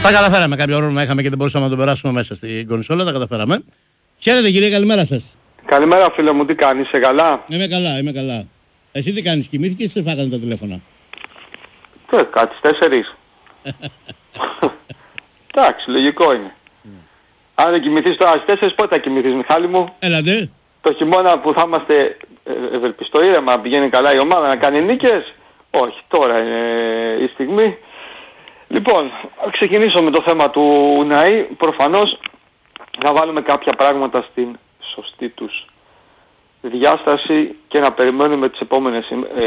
Τα καταφέραμε. Κάποιο πρόβλημα είχαμε και δεν μπορούσαμε να το περάσουμε μέσα στην κονσόλα. Τα καταφέραμε. Χαίρετε κύριε, καλημέρα σας. Καλημέρα φίλε μου, τι κάνεις, είσαι καλά? Είμαι καλά, είμαι καλά. Εσύ τι κάνεις, κοιμήθηκες ή σε φάγανε τα τηλέφωνα? Κάτι στις 4. Εντάξει, λογικό είναι. Αν δεν κοιμηθείς τώρα στις 4, πότε θα κοιμηθείς Μιχάλη μου? Έλατε. Το χειμώνα που θα είμαστε ευελπιστώ ήρεμα, πηγαίνει καλά η ομάδα να κάνει νίκες? Όχι, τώρα είναι η στιγμή. Λοιπόν, ξεκινήσω με το θέμα του Ουναή. Προφανώς να βάλουμε κάποια πράγματα στην σωστή τους διάσταση και να περιμένουμε τις επόμενες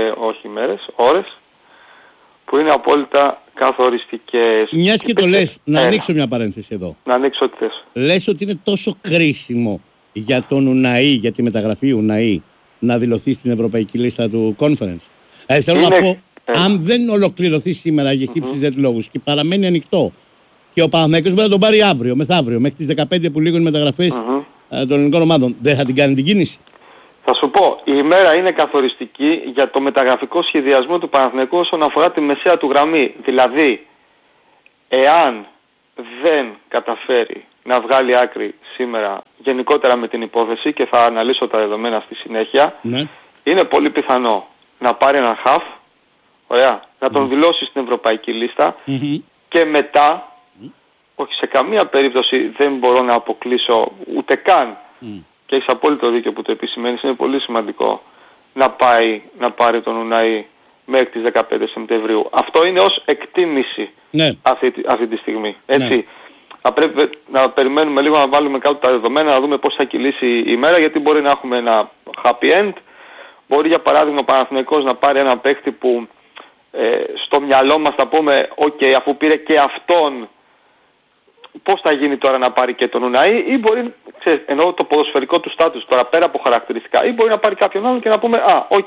ώρες, που είναι απόλυτα καθοριστικές. Μιας και το λες, να ανοίξω μια παρένθεση εδώ. Να ανοίξω ό,τι θες. Λες ότι είναι τόσο κρίσιμο για τον Ουναή, για τη μεταγραφή Ουναή, να δηλωθεί στην ευρωπαϊκή λίστα του conference. Θέλω να πω, αν δεν ολοκληρωθεί σήμερα για χύψης λόγους και παραμένει ανοιχτό και ο Παναθηναϊκός μπορεί να τον πάρει αύριο, μεθαύριο, μέχρι τις 15 που λήγουν οι μεταγραφές των ελληνικών ομάδων, δεν θα την κάνει την κίνηση? Θα σου πω, η ημέρα είναι καθοριστική για το μεταγραφικό σχεδιασμό του Παναθηναϊκού όσον αφορά τη μεσαία του γραμμή. Δηλαδή, εάν δεν καταφέρει να βγάλει άκρη σήμερα γενικότερα με την υπόθεση, και θα αναλύσω τα δεδομένα στη συνέχεια, είναι πολύ πιθανό να πάρει έναν χαφ, να τον δηλώσει στην ευρωπαϊκή λίστα και μετά, όχι σε καμία περίπτωση δεν μπορώ να αποκλείσω ούτε καν, και έχεις απόλυτο δίκιο που το επισημαίνεις, είναι πολύ σημαντικό να πάρει τον Ουναή μέχρι τις 15 Σεπτεμβρίου. Αυτό είναι ως εκτίμηση αυτή τη στιγμή. Έτσι. Θα πρέπει να περιμένουμε λίγο να βάλουμε κάτω τα δεδομένα, να δούμε πώς θα κυλήσει η ημέρα, γιατί μπορεί να έχουμε ένα happy end. Μπορεί για παράδειγμα ο Παναθηναϊκός να πάρει έναν παίχτη που στο μυαλό μας θα πούμε αφού πήρε και αυτόν, πώς θα γίνει τώρα να πάρει και τον Ουναή, ή μπορεί, εννοώ το ποδοσφαιρικό του στάτους τώρα πέρα από χαρακτηριστικά, ή μπορεί να πάρει κάποιον άλλον και να πούμε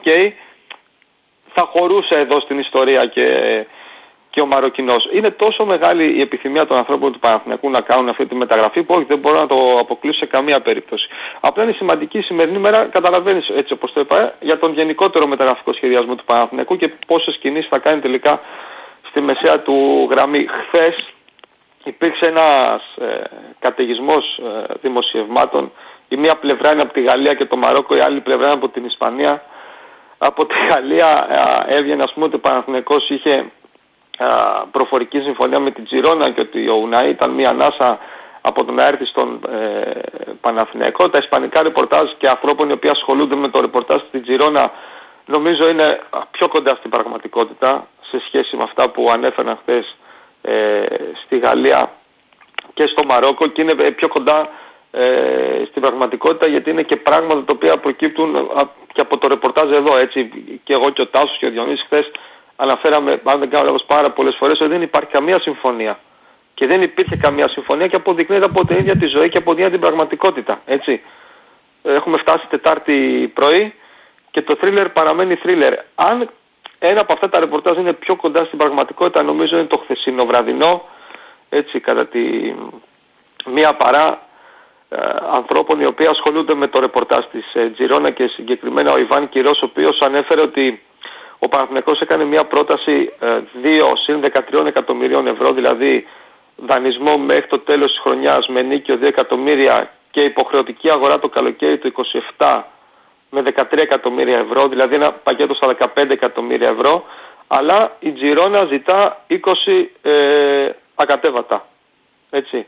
θα χωρούσε εδώ στην ιστορία και ο Μαροκινός. Είναι τόσο μεγάλη η επιθυμία των ανθρώπων του Παναθηναϊκού να κάνουν αυτή τη μεταγραφή που όχι, δεν μπορώ να το αποκλείσω σε καμία περίπτωση. Απλά είναι σημαντική η σημερινή μέρα, καταλαβαίνεις έτσι όπως το είπα, για τον γενικότερο μεταγραφικό σχεδιασμό του Παναθηναϊκού και πόσες κινήσεις θα κάνει τελικά στη μεσαία του γραμμή. Χθες υπήρξε ένας καταιγισμός δημοσιευμάτων. Η μία πλευρά είναι από τη Γαλλία και το Μαρόκο, η άλλη πλευρά είναι από την Ισπανία. Από τη Γαλλία έβγαινε ας πούμε ότι ο Παναθηναϊκός είχε προφορική συμφωνία με την Τζιρόνα και ότι ο Ουναή ήταν μια ανάσα από το να έρθει στον Παναθηναϊκό. Τα ισπανικά ρεπορτάζ και ανθρώπων οι οποίοι ασχολούνται με το ρεπορτάζ στην Τζιρόνα νομίζω είναι πιο κοντά στην πραγματικότητα σε σχέση με αυτά που ανέφεραν χθες στη Γαλλία και στο Μαρόκο, και είναι πιο κοντά στην πραγματικότητα γιατί είναι και πράγματα τα οποία προκύπτουν και από το ρεπορτάζ εδώ, έτσι, και εγώ και ο Τάσος και ο Διονύσης χθες αναφέραμε, αν δεν κάνω λάθος, πάρα πολλές φορές ότι δεν υπάρχει καμία συμφωνία. Και δεν υπήρχε καμία συμφωνία και αποδεικνύεται από την ίδια τη ζωή και από την ίδια την πραγματικότητα. Έτσι. Έχουμε φτάσει Τετάρτη πρωί και το θρίλερ παραμένει θρίλερ. Αν ένα από αυτά τα ρεπορτάζ είναι πιο κοντά στην πραγματικότητα, νομίζω είναι το χθεσινό βραδινό, έτσι, κατά τη μία παρά ανθρώπων οι οποίοι ασχολούνται με το ρεπορτάζ της Τζιρόνα και συγκεκριμένα ο Ιβάν Κυρός, ο οποίος ανέφερε ότι ο Παναθηναϊκός έκανε μια πρόταση 2+13 εκατομμυρίων ευρώ, δηλαδή δανεισμό μέχρι το τέλος της χρονιάς με νίκιο 2 εκατομμύρια και υποχρεωτική αγορά το καλοκαίρι του 27 με 13 εκατομμύρια ευρώ, δηλαδή ένα πακέτο στα 15 εκατομμύρια ευρώ, αλλά η Τζιρόνα ζητά 20 ακατέβατα. Έτσι.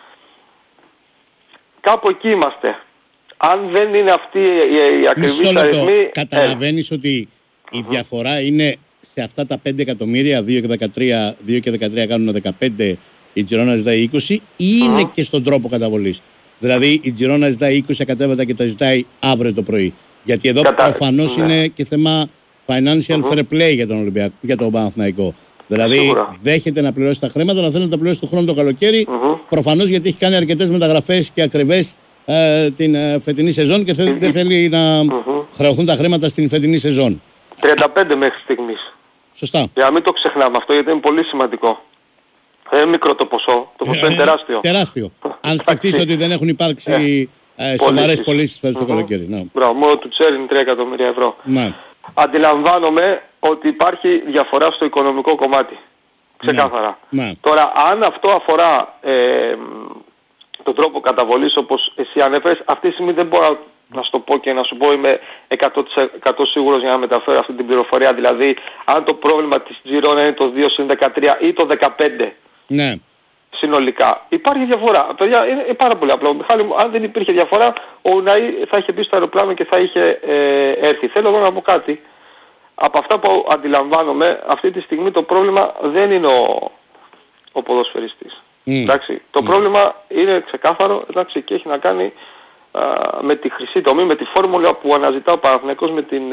Κάπου εκεί είμαστε. Αν δεν είναι αυτή η ακριβή αριθμή... Καταλαβαίνεις ότι η διαφορά είναι σε αυτά τα 5 εκατομμύρια, 2 και 13 κάνουν 15, η Τζιρόνα ζητάει 20, ή είναι και στον τρόπο καταβολής? Δηλαδή η Τζιρόνα ζητάει 20 ακατέβατα και τα ζητάει αύριο το πρωί. Γιατί εδώ προφανώς είναι και θέμα financial fair play για τον Ολυμπιακό, για τον Παναθηναϊκό. Δηλαδή δέχεται να πληρώσει τα χρήματα, αλλά θέλει να τα πληρώσει το χρόνο το καλοκαίρι. Προφανώς γιατί έχει κάνει αρκετές μεταγραφές και ακριβές την φετινή σεζόν και δεν θέλει να χρεωθούν τα χρήματα στην φετινή σεζόν. 35 μέχρι στιγμής. Σωστά. Για να μην το ξεχνάμε αυτό, γιατί είναι πολύ σημαντικό. Δεν είναι μικρό το ποσό. Το ποσό είναι τεράστιο. Τεράστιο. Αν σκεφτείς ότι δεν έχουν υπάρξει σοβαρές πωλήσεις φέτος το καλοκαίρι. Μπράβο, μόνο του Τσέρι είναι 3 εκατομμύρια ευρώ. Αντιλαμβάνομαι ότι υπάρχει διαφορά στο οικονομικό κομμάτι. Ξεκάθαρα. Ναι. Τώρα, αν αυτό αφορά τον τρόπο καταβολής όπως εσύ ανέφερες, αυτή τη στιγμή δεν μπορώ να σου το πω και να σου πω είμαι 100% σίγουρος για να μεταφέρω αυτή την πληροφορία. Δηλαδή, αν το πρόβλημα της Girona είναι το 2-13 ή το 15. Ναι. Συνολικά. Υπάρχει διαφορά. Παιδιά, είναι πάρα πολύ απλό. Μιχάλη μου, αν δεν υπήρχε διαφορά, ο Ουναή θα είχε μπει στο αεροπλάνο και θα είχε έρθει. Θέλω εδώ να πω κάτι. Από αυτά που αντιλαμβάνομαι, αυτή τη στιγμή το πρόβλημα δεν είναι ο ποδοσφαιριστής. Εντάξει, το πρόβλημα είναι ξεκάθαρο, εντάξει, και έχει να κάνει με τη χρυσή τομή, με τη φόρμουλα που αναζητά ο Παναθηναϊκός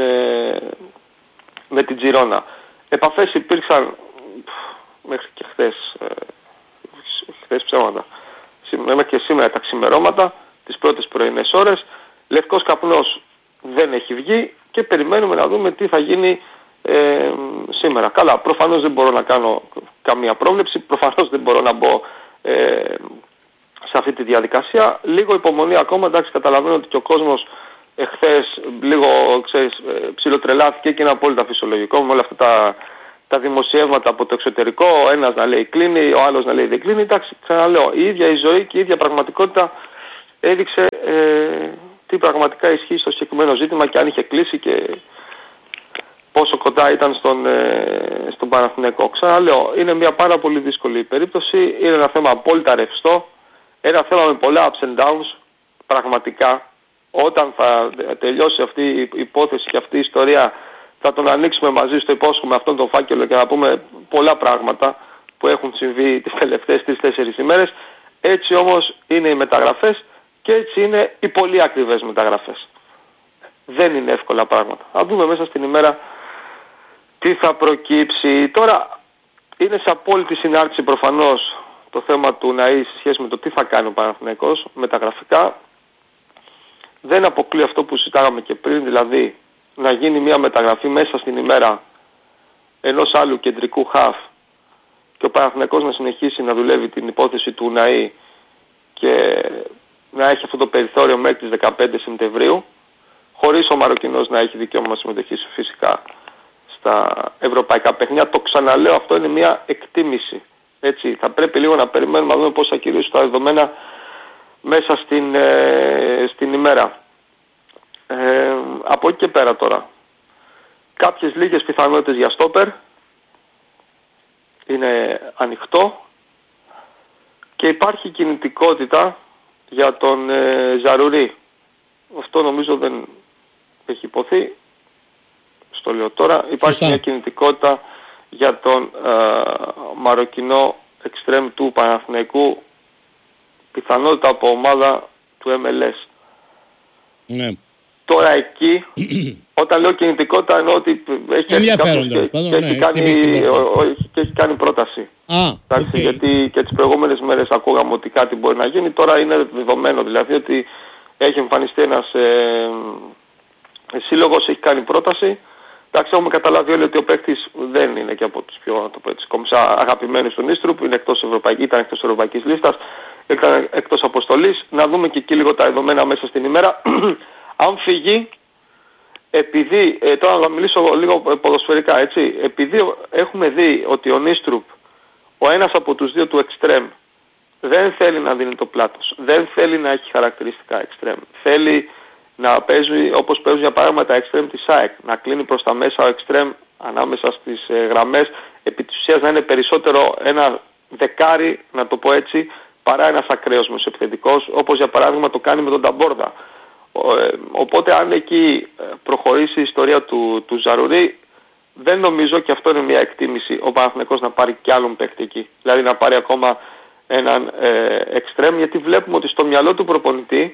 με την Girona. Επαφές υπήρξαν μέχρι και χθες ψέματα. Μέχρι και σήμερα τα ξημερώματα, τις πρώτες πρωινές ώρες. Λευκός καπνός δεν έχει βγει και περιμένουμε να δούμε τι θα γίνει σήμερα. Καλά, προφανώς δεν μπορώ να κάνω καμία πρόβλεψη, προφανώς δεν μπορώ να μπω σε αυτή τη διαδικασία. Λίγο υπομονή ακόμα, εντάξει, καταλαβαίνω ότι και ο κόσμος εχθές λίγο, ξέρεις, ψιλοτρελάθηκε και είναι απόλυτα φυσιολογικό με όλα αυτά τα δημοσιεύματα από το εξωτερικό, ο ένας να λέει κλείνει, ο άλλος να λέει δεν κλείνει. Εντάξει, ξαναλέω, η ίδια η ζωή και η ίδια πραγματικότητα έδειξε τι πραγματικά ισχύει στο συγκεκριμένο ζήτημα και αν είχε κλείσει και πόσο κοντά ήταν στον Παναθηναϊκό. Ξαναλέω, είναι μια πάρα πολύ δύσκολη περίπτωση, είναι ένα θέμα απόλυτα ρευστό, ένα θέμα με πολλά ups and downs, πραγματικά. Όταν θα τελειώσει αυτή η υπόθεση και αυτή η ιστορία, θα τον ανοίξουμε μαζί στο υπόσχομαι αυτόν τον φάκελο και να πούμε πολλά πράγματα που έχουν συμβεί τις τελευταίες 3-4 ημέρες. Έτσι όμως είναι οι μεταγραφές και έτσι είναι οι πολύ ακριβές μεταγραφές. Δεν είναι εύκολα πράγματα. Θα δούμε μέσα στην ημέρα τι θα προκύψει. Τώρα είναι σε απόλυτη συνάρτηση προφανώς το θέμα του Ναΐ σε σχέση με το τι θα κάνει ο Παναθηναϊκός μεταγραφικά. Δεν αποκλεί αυτό που συζητάγαμε και πριν, δηλαδή να γίνει μια μεταγραφή μέσα στην ημέρα ενός άλλου κεντρικού χαφ και ο Παναθηναϊκός να συνεχίσει να δουλεύει την υπόθεση του Ναΐ και να έχει αυτό το περιθώριο μέχρι τις 15 Σεπτεμβρίου, χωρίς ο Μαροκινός να έχει δικαίωμα συμμετοχής φυσικά στα ευρωπαϊκά παιχνίδια. Το ξαναλέω, αυτό είναι μια εκτίμηση. Έτσι, θα πρέπει λίγο να περιμένουμε να δούμε πώς θα κηρύσουν τα δεδομένα μέσα στην ημέρα. Από εκεί και πέρα τώρα, κάποιες λίγες πιθανότητες για στόπερ, είναι ανοιχτό και υπάρχει κινητικότητα για τον Ζαρουρί. Αυτό νομίζω δεν έχει υποθεί, στο λέω τώρα. Υπάρχει μια κινητικότητα για τον Μαροκινό εξτρέμ του Παναθηναϊκού, πιθανότητα από ομάδα του MLS. Ναι. Τώρα εκεί, όταν λέω κινητικότητα εννοώ ότι έχει κάνει πρόταση. Εντάξει, γιατί και τις προηγούμενες μέρες ακούγαμε ότι κάτι μπορεί να γίνει, τώρα είναι δεδομένο δηλαδή ότι έχει εμφανιστεί ένας σύλλογος, έχει κάνει πρόταση. Εντάξει, έχουμε καταλάβει όλοι ότι ο παίκτης δεν είναι και από τους πιο, να το πω έτσι, κομψά αγαπημένους του Νίστρουπ, ήταν εκτός ευρωπαϊκής λίστας, ήταν εκτός αποστολής. Να δούμε και εκεί λίγο τα δεδομένα μέσα στην ημέρα. Αν φύγει, επειδή, τώρα να μιλήσω λίγο ποδοσφαιρικά, έτσι, επειδή έχουμε δει ότι ο Νίστρουπ, ο ένας από τους δύο του εξτρέμ, δεν θέλει να δίνει το πλάτος, δεν θέλει να έχει χαρακτηριστικά εξτρέμ, θέλει να παίζει όπως παίζουν για παράδειγμα τα εξτρέμ της ΑΕΚ, να κλείνει προς τα μέσα ο εξτρέμ ανάμεσα στις γραμμές, επί της ουσίας να είναι περισσότερο ένα δεκάρι, να το πω έτσι, παρά ένας ακραίος μεσοεπιθετικός, όπως για παράδειγμα το κάνει με τον Ταμπόρδα. Οπότε αν εκεί προχωρήσει η ιστορία του Ζαρουρί, δεν νομίζω, και αυτό είναι μια εκτίμηση, ο Παναθηναϊκός να πάρει κι άλλον παίκτη εκεί. Δηλαδή να πάρει ακόμα έναν εξτρέμ, γιατί βλέπουμε ότι στο μυαλό του προπονητή,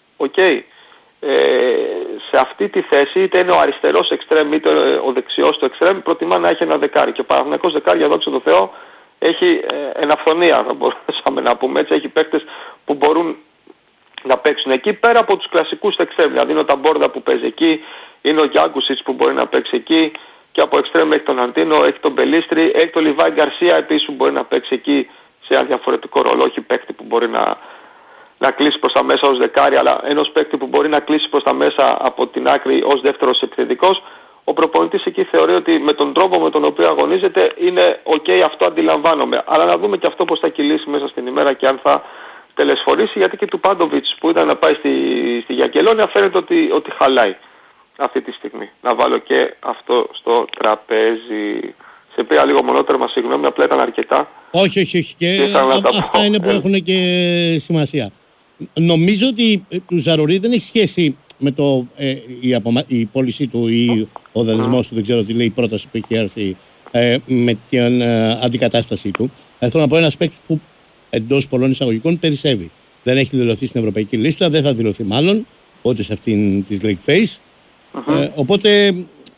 σε αυτή τη θέση, είτε είναι ο αριστερός εξτρέμ είτε ο δεξιός του εξτρέμ, προτιμά να έχει ένα δεκάρι. Και ο Παναθηναϊκός δεκάρι, για δόξα τω Θεώ, έχει εναυθονία, θα μπορούσαμε να πούμε έτσι. Έχει παίκτες που μπορούν να παίξουν εκεί, πέρα από τους κλασικούς εξτρέμ. Δηλαδή είναι ο Ταμπόρδα που παίζει εκεί, είναι ο Γιάνκουσιτς που μπορεί να παίξει εκεί, και από εξτρέμ έχει τον Αντίνο, έχει τον Μπελίστρη, έχει τον Λιβάη Γκαρσία επίσης που μπορεί να παίξει εκεί σε ένα διαφορετικό ρόλο. Όχι παίκτη που μπορεί να κλείσει προς τα μέσα ως δεκάρι, αλλά ενός παίκτη που μπορεί να κλείσει προς τα μέσα από την άκρη ως δεύτερος επιθετικός. ο προπονητής εκεί θεωρεί ότι με τον τρόπο με τον οποίο αγωνίζεται είναι ok, αυτό αντιλαμβάνομαι. Αλλά να δούμε και αυτό πώς θα κυλήσει μέσα στην ημέρα και αν θα τελεσφορήσει, γιατί και του Πάντοβιτς που ήταν να πάει στη Γιακελόνια φαίνεται ότι χαλάει αυτή τη στιγμή. Να βάλω και αυτό στο τραπέζι. Σε πήρα λίγο μονότερμα, συγγνώμη, απλά ήταν αρκετά. Όχι. Και αυτά είναι που έχουν και σημασία. Νομίζω ότι του Ζαρουρί δεν έχει σχέση με η πώλησή του ή ο δανεισμός του, δεν ξέρω τι λέει η πρόταση που έχει έρθει με την αντικατάστασή του. Θέλω να πω ένας παίκτης που εντός πολλών εισαγωγικών περισσεύει. Δεν έχει δηλωθεί στην ευρωπαϊκή λίστα, δεν θα δηλωθεί μάλλον, ούτε σε αυτήν της Lake Face. Οπότε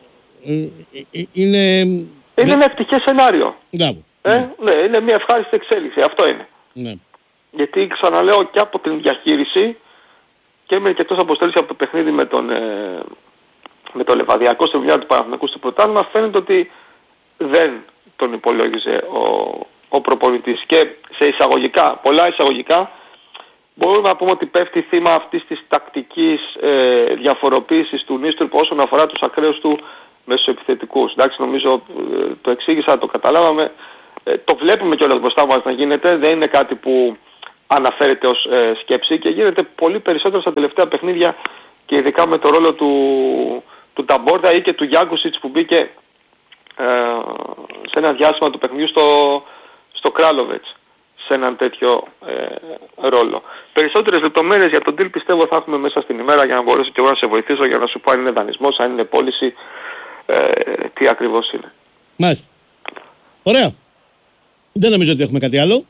είναι ένα ευτυχές σενάριο. Ναι, είναι μια ευχάριστη εξέλιξη, αυτό είναι. Ναι. Γιατί ξαναλέω και από την διαχείριση και με εκτός αποστέληση από το παιχνίδι με το Λεβαδιακό στο βιβλίο του Παναθηναϊκού στο πρωτάθλημα, φαίνεται ότι δεν τον υπολόγιζε ο προπονητής. Και σε εισαγωγικά, πολλά εισαγωγικά, μπορούμε να πούμε ότι πέφτει θύμα αυτής της τακτικής διαφοροποίησης του Νίστρου όσον αφορά τους ακραίους του μεσοεπιθετικούς. Εντάξει, νομίζω το εξήγησα, το καταλάβαμε. Το βλέπουμε κιόλας μπροστά μας να γίνεται, δεν είναι κάτι που αναφέρεται ως σκέψη και γίνεται πολύ περισσότερο στα τελευταία παιχνίδια και ειδικά με το ρόλο του Ταμπόρτα ή και του Γιάνκουσιτς που μπήκε σε ένα διάστημα του παιχνιδιού στο Κράλοβετς σε έναν τέτοιο ρόλο. Περισσότερες λεπτομέρειες για τον deal πιστεύω θα έχουμε μέσα στην ημέρα για να μπορέσω και εγώ να σε βοηθήσω για να σου πω αν είναι δανεισμός, αν είναι πώληση, τι ακριβώς είναι. Μάλιστα. Ωραία. Δεν νομίζω ότι έχουμε κάτι άλλο.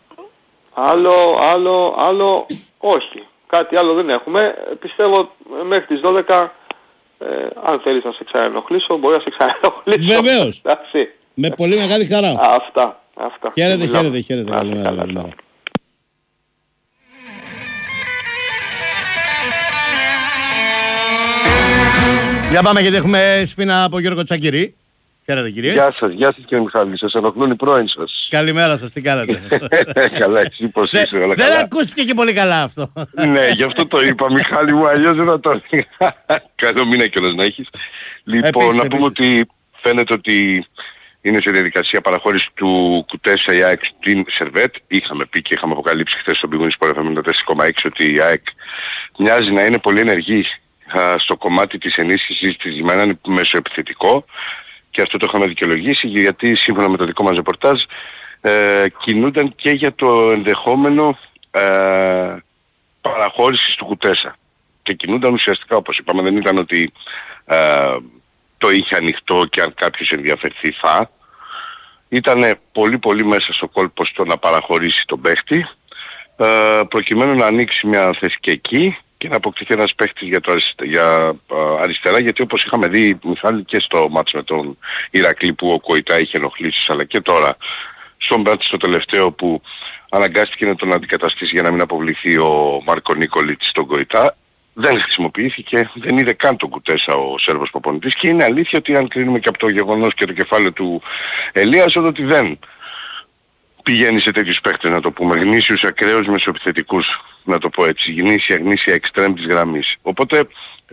Άλλο, όχι. Κάτι άλλο δεν έχουμε. Πιστεύω μέχρι τις 12, αν θέλεις να σε ξαναενοχλήσω, μπορεί να σε ξαναενοχλήσω. Βεβαίως. Με πολύ μεγάλη χαρά. Αυτά. Χαίρετε. Καλημέρα. Για πάμε γιατί έχουμε σπίνα από Γιώργο Τσακυρή. Χαίρετε κύριε. Γεια σας κύριε Μιχάλη, σας ενοχλούν οι πρώην σας. Καλημέρα σας, τι κάνετε? Καλά, εσύ πώς είσαι, όλα καλά? Δεν ακούστηκε και πολύ καλά αυτό. Ναι, γι' αυτό το είπα Μιχάλη μου, αλλιώς δεν θα το έλεγα. Καλό μήνα κιόλας να έχεις. Λοιπόν, να πούμε ότι φαίνεται ότι είναι σε διαδικασία παραχώρηση του Κουτέσα η ΑΕΚ στην Σερβέτ. Είχαμε πει και είχαμε αποκαλύψει χθες στον Πηγούνι Σπορ 74,6 ότι η ΑΕΚ μοιάζει να είναι πολύ ενεργή στο κομμάτι της ενίσχυσης της με έναν μεσοεπιθετικό. Και αυτό το είχαμε δικαιολογήσει γιατί σύμφωνα με το δικό μας ρεπορτάζ κινούνταν και για το ενδεχόμενο παραχώρησης του Κουτέσα. Και κινούνταν ουσιαστικά όπως είπαμε, δεν ήταν ότι το είχε ανοιχτό και αν κάποιος ενδιαφερθεί θα. Ήταν πολύ μέσα στο κόλπο στο να παραχωρήσει τον παίχτη προκειμένου να ανοίξει μια θέση και εκεί και να αποκτηθεί ένας παίχτης για αριστερά, γιατί όπως είχαμε δει Μιχάλη και στο μάτς με τον Ηρακλή που ο Κοϊτά είχε ενοχλήσεις, αλλά και τώρα στο μάτς το τελευταίο που αναγκάστηκε να τον αντικαταστήσει για να μην αποβληθεί ο Μάρκο Νίκολιτς στον Κοϊτά, δεν χρησιμοποιήθηκε, δεν είδε καν τον Κουτέσα ο Σέρβος προπονητής και είναι αλήθεια ότι αν κρίνουμε και από το γεγονός και το κεφάλαιο του Ελίας ότι δεν πηγαίνει σε τέτοιους παίκτες, να το πούμε, γνήσιους ακραίους μεσοεπιθετικούς, να το πω έτσι, γνήσια εξτρέμ της γραμμής. Οπότε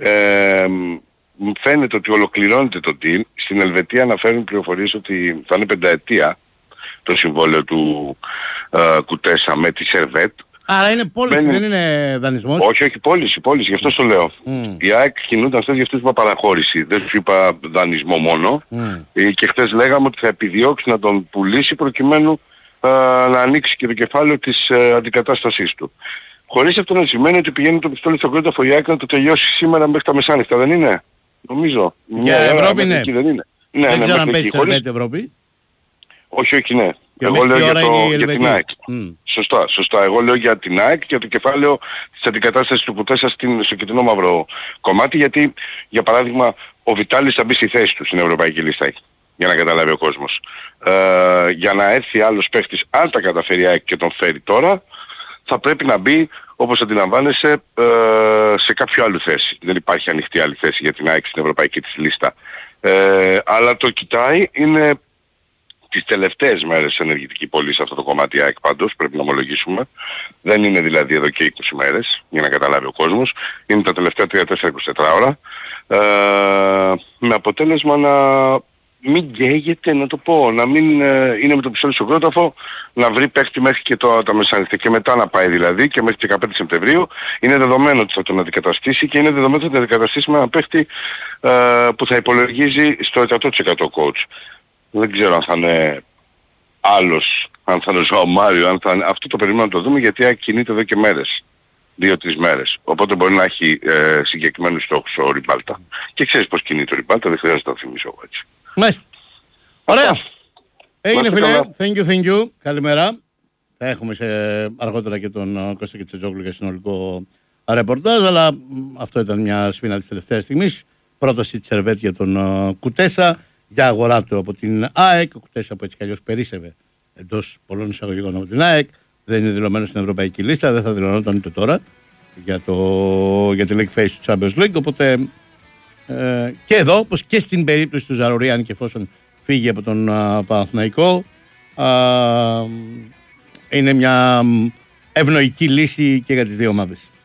φαίνεται ότι ολοκληρώνεται το deal. Στην Ελβετία αναφέρουν πληροφορίες ότι θα είναι 5 ετία το συμβόλαιο του Κουτέσα με τη Σερβέτ. Άρα είναι πώληση, δεν είναι δανεισμός? Όχι, πώληση, γι' αυτό το λέω. Η ΑΕΚ κινούνταν χθες για αυτούς που είπα παραχώρηση, δεν σου είπα δανεισμό μόνο. Και χθες λέγαμε ότι θα επιδιώξει να τον πουλήσει προκειμένου να ανοίξει και το κεφάλαιο της αντικατάστασής του. Χωρίς αυτό να σημαίνει ότι πηγαίνει το πιστόλι στο κρόταφο η ΑΕΚ να το τελειώσει σήμερα μέχρι τα μεσάνυχτα, δεν είναι? Νομίζω. Για Ευρώπη ναι. Δεν είναι. Ναι, δεν ξέρω αν παίζει σε Ευρώπη. Όχι, ναι. Εγώ λέω για την ΑΕΚ. Σωστά. Εγώ λέω για την ΑΕΚ και για το κεφάλαιο της αντικατάστασης του Κουτέσα στο κυτρινό μαύρο κομμάτι, γιατί για παράδειγμα ο Βιτάλης θα μπει στη θέση του στην ευρωπαϊκή λίστα, για να καταλάβει ο κόσμος. Για να έρθει άλλος παίχτης, αν τα καταφέρει η ΑΕΚ και τον φέρει τώρα, θα πρέπει να μπει, όπως αντιλαμβάνεσαι, σε κάποιο άλλο θέση. Δεν υπάρχει ανοιχτή άλλη θέση για την ΑΕΚ στην ευρωπαϊκή της λίστα. Αλλά το κοιτάει, είναι τις τελευταίες μέρες ενεργητική πωλή σε αυτό το κομμάτι ΑΕΚ πάντως, πρέπει να ομολογήσουμε. Δεν είναι δηλαδή εδώ και 20 μέρες, για να καταλάβει ο κόσμος. Είναι τα τελευταία 3-4-24 ώρα. με αποτέλεσμα να μην καίγεται, να το πω, να μην είναι με το πιστόλι στο κρόταφο, να βρει παίχτη μέχρι και τα μεσάνυχτα και μετά να πάει δηλαδή και μέχρι και 15 Σεπτεμβρίου. Είναι δεδομένο ότι θα τον αντικαταστήσει και είναι δεδομένο ότι θα τον αντικαταστήσει με ένα παίχτη που θα υπολογίζει στο 100% coach. Δεν ξέρω αν θα είναι άλλος, αν θα είναι ο Ζωάο Μάριο, αυτό το περιμένουμε να το δούμε, γιατί κινείται εδώ και μέρες. 2-3 μέρες. Οπότε μπορεί να έχει συγκεκριμένους στόχους ο Ριμπάλτα. Και ξέρεις πως κινείται ο Ριμπάλτα, δεν χρειάζεται να το θυμίσω εγώ έτσι. Μάλιστα. Ωραία. Έγινε φίλε. Thank you. Καλημέρα. Θα έχουμε αργότερα και τον Κώστα Κετσετζόγλου για συνολικό ρεπορτάζ, αλλά αυτό ήταν μια σφήνα της τελευταίας στιγμής. Πρόταση της Σερβέτ για τον Κουτέσα για αγορά του από την ΑΕΚ. Ο Κουτέσα που έτσι κι αλλιώς περίσσευε εντός πολλών εισαγωγικών από την ΑΕΚ. Δεν είναι δηλωμένο στην ευρωπαϊκή λίστα, δεν θα δηλωνόταν ούτε τώρα για τη League Phase του Champions League. Οπότε και εδώ, όπως και στην περίπτωση του Ζαροριάν και εφόσον φύγει από τον Παναθηναϊκό, είναι μια ευνοϊκή λύση και για τις δύο ομάδες.